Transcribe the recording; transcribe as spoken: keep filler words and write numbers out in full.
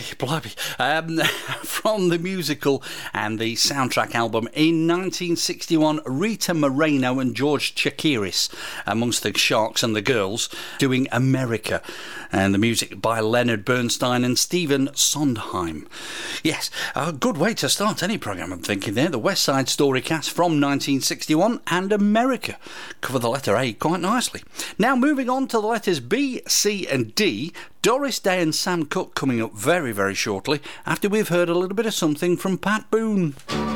blimey. Um, from the musical and the soundtrack album in nineteen sixty-one, Rita Moreno and George Chakiris, amongst the Sharks and the Girls, doing America. And the music by Leonard Bernstein and Stephen Sondheim. Yes, a good way to start any programme, I'm thinking there. The West Side Story cast from nineteen sixty-one and America cover the letter A quite nicely. Now moving on to the letters B, C and D. Doris Day and Sam Cooke coming up very, very shortly after we've heard a little bit of something from Pat Boone.